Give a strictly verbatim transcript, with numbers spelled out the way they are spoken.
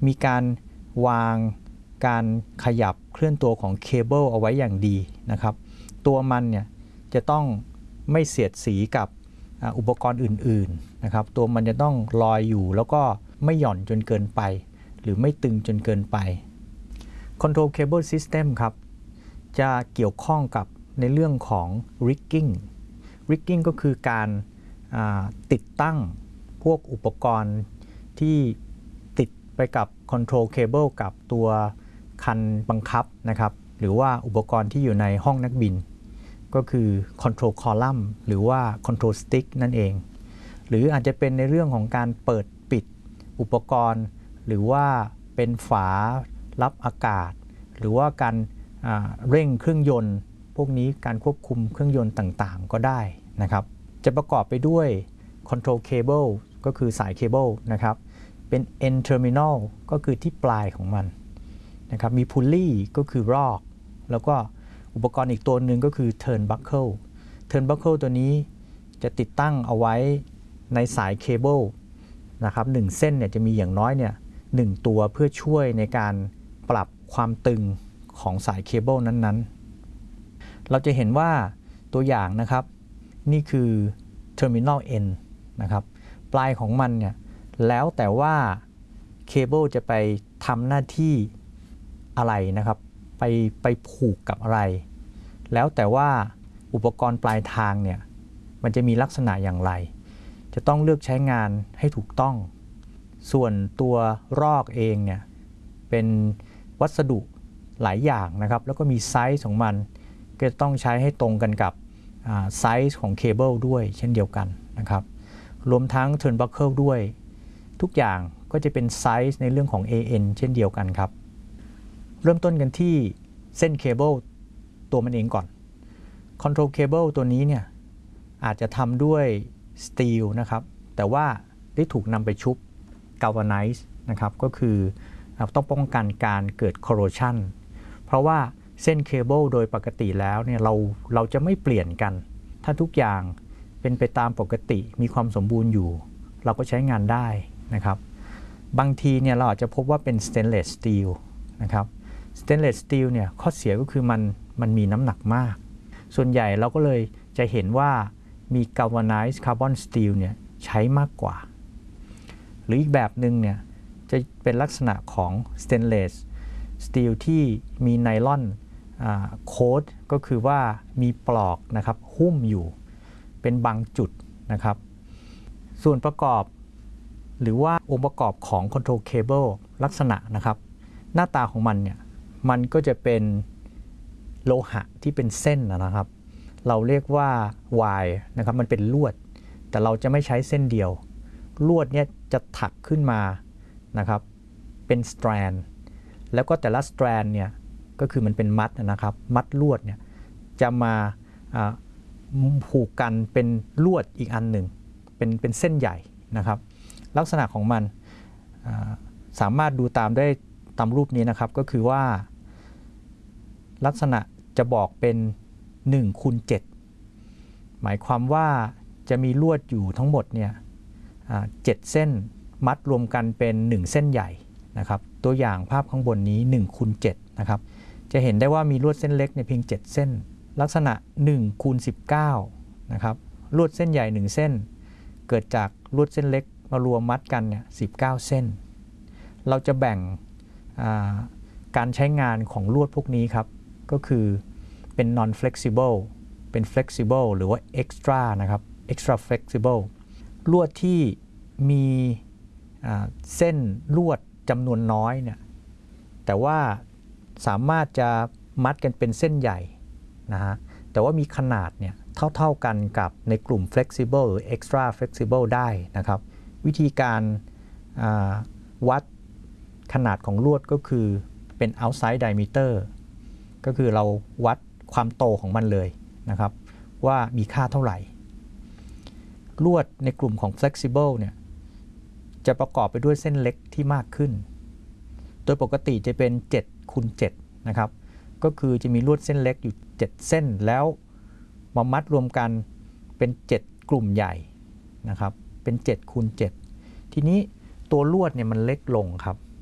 มีการวางการขยับเคลื่อนตัวของเคเบิลเอาไว้อย่างดีนะครับตัวมันเนี่ยจะต้องไม่เสียดสีกับอุปกรณ์อื่นๆนะครับตัวมันจะต้องลอยอยู่แล้วก็ไม่หย่อนจนเกินไปหรือไม่ตึงจนเกินไป Control Cable System ครับจะเกี่ยวข้องกับในเรื่องของ rigging rigging ก็คือการติดตั้งพวกอุปกรณ์ที่ติดไปกับ Control Cable กับตัวคันบังคับนะครับหรือว่าอุปกรณ์ที่อยู่ในห้องนักบินก็คือ Control Column หรือว่า Control Stick นั่นเองหรืออาจจะเป็นในเรื่องของการเปิดปิดอุปกรณ์หรือว่าเป็นฝารับอากาศหรือว่าการเร่งเครื่องยนต์พวกนี้การควบคุมเครื่องยนต์ต่างๆก็ได้นะครับจะประกอบไปด้วย Control Cable ก็คือสายเคเบิลนะครับเป็น End Terminal ก็คือที่ปลายของมันนะครับมี Pulley ก็คือรอกแล้วก็อุปกรณ์อีกตัวหนึ่งก็คือ Turnbuckle Turnbuckle ตัวนี้จะติดตั้งเอาไว้ในสายเคเบิลนะครับหนึ่งเส้นเนี่ยจะมีอย่างน้อยเนี่ยหนึ่งตัวเพื่อช่วยในการปรับความตึงของสายเคเบิลนั้นๆเราจะเห็นว่าตัวอย่างนะครับนี่คือ Terminal End นะครับปลายของมันเนี่ยแล้วแต่ว่าเคเบิลจะไปทำหน้าที่อะไรนะครับไปไปผูกกับอะไรแล้วแต่ว่าอุปกรณ์ปลายทางเนี่ยมันจะมีลักษณะอย่างไรจะต้องเลือกใช้งานให้ถูกต้องส่วนตัวรอกเองเนี่ยเป็นวัสดุหลายอย่างนะครับแล้วก็มีไซส์ของมันก็ต้องใช้ให้ตรงกันกับไซส์ของเคเบิลด้วยเช่นเดียวกันนะครับรวมทั้ง Turnbuckle ด้วยทุกอย่างก็จะเป็นไซส์ในเรื่องของ เอ เอ็น เช่นเดียวกันครับเริ่มต้นกันที่เส้นเคเบิลตัวมันเองก่อน Control Cable ตัวนี้เนี่ยอาจจะทำด้วยสตีลนะครับแต่ว่าได้ถูกนำไปชุบ galvanize นะครับก็คือต้องป้องกันการเกิด corrosion เพราะว่าเส้นเคเบิลโดยปกติแล้วเนี่ยเราเราจะไม่เปลี่ยนกันถ้าทุกอย่างเป็นไปตามปกติมีความสมบูรณ์อยู่เราก็ใช้งานได้นะครับบางทีเนี่ยเราอาจจะพบว่าเป็น stainless steel นะครับ stainless steel เนี่ยข้อเสียก็คือมันมันมีน้ำหนักมากส่วนใหญ่เราก็เลยจะเห็นว่ามี galvanized carbon steel เนี่ยใช้มากกว่าหรืออีกแบบหนึ่งเนี่ยจะเป็นลักษณะของ stainless steel ที่มีไนลอนโค้ดก็คือว่ามีปลอกนะครับหุ้มอยู่เป็นบางจุดนะครับส่วนประกอบหรือว่าองค์ประกอบของ Control Cable ลักษณะนะครับหน้าตาของมันเนี่ยมันก็จะเป็นโลหะที่เป็นเส้นนะครับเราเรียกว่า wire นะครับมันเป็นลวดแต่เราจะไม่ใช้เส้นเดียวลวดเนี่ยจะถักขึ้นมานะครับเป็น strand แล้วก็แต่ละ strand เนี่ยก็คือมันเป็นมัดนะครับมัดลวดเนี่ยจะมาผูกกันเป็นลวดอีกอันหนึ่งเป็นเป็นเส้นใหญ่นะครับลักษณะของมันสามารถดูตามได้ตามรูปนี้นะครับก็คือว่าลักษณะจะบอกเป็นหนึ่งคูณเจ็ดหมายความว่าจะมีลวดอยู่ทั้งหมดเนี่ยเจ็ดเส้นมัดรวมกันเป็นหนึ่งเส้นใหญ่นะครับตัวอย่างภาพข้างบนนี้หนึ่งคูณเจ็ดนะครับจะเห็นได้ว่ามีลวดเส้นเล็กในเพียงเจ็ดเส้นลักษณะหนึ่งคูณสิบเก้านะครับลวดเส้นใหญ่หนึ่งเส้นเกิดจากลวดเส้นเล็กมารวมมัดกันเนี่ยสิบเก้าเส้นเราจะแบ่งการใช้งานของลวดพวกนี้ครับก็คือเป็น non flexible เป็น flexible หรือว่า extra นะครับ extra flexible ลวดที่มีเส้นลวดจำนวนน้อยเนี่ยแต่ว่าสามารถจะมัดกันเป็นเส้นใหญ่นะฮะแต่ว่ามีขนาดเนี่ยเท่าๆกันกับในกลุ่ม flexible หรือ extra flexible ได้นะครับวิธีการวัดขนาดของลวดก็คือเป็น outside diameter ก็คือเราวัดความโตของมันเลยนะครับว่ามีค่าเท่าไหร่ลวดในกลุ่มของ flexible เนี่ยจะประกอบไปด้วยเส้นเล็กที่มากขึ้นโดยปกติจะเป็นเจ็ดคูณเจ็ดนะครับก็คือจะมีลวดเส้นเล็กอยู่เจ็ดเส้นแล้วมามัดรวมกันเป็นเจ็ดกลุ่มใหญ่นะครับเป็นเจ็ดคูณเจ็ดทีนี้ตัวลวดเนี่ยมันเล็กลงครับ